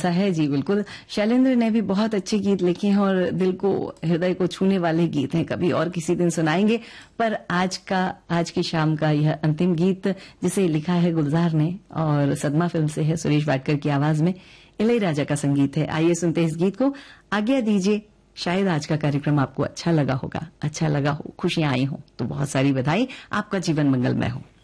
ऐसा है जी, बिल्कुल। शैलेंद्र ने भी बहुत अच्छे गीत लिखे हैं और दिल को, हृदय को छूने वाले गीत हैं, कभी और किसी दिन सुनाएंगे। पर आज की शाम का यह अंतिम गीत जिसे लिखा है गुलजार ने और सदमा फिल्म से है, सुरेश वाडकर की आवाज में इलैयाराजा का संगीत है। आइए सुनते हैं इस गीत को, आज्ञा दीजिए। शायद आज का कार्यक्रम आपको अच्छा लगा होगा, अच्छा लगा हो, खुशियां आई हो तो बहुत सारी बधाई, आपका जीवन मंगलमय हो।